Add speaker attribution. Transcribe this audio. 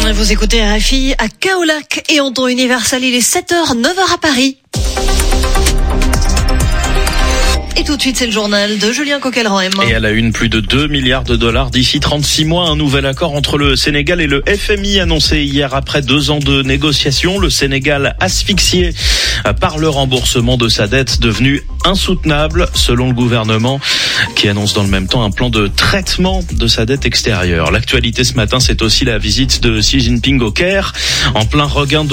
Speaker 1: Vous écoutez RFI à Kaolack et en temps universel, il est 7h, 9h à Paris. Et tout de suite, c'est le journal de Julien Coquelran-M.
Speaker 2: Et à la une, plus de 2 milliards de dollars d'ici 36 mois. Un nouvel accord entre le Sénégal et le FMI annoncé hier après 2 ans de négociations. Le Sénégal asphyxié par le remboursement de sa dette devenue insoutenable selon le gouvernement qui annonce dans le même temps un plan de traitement de sa dette extérieure. L'actualité ce matin, c'est aussi la visite de Xi Jinping au Caire en plein regain de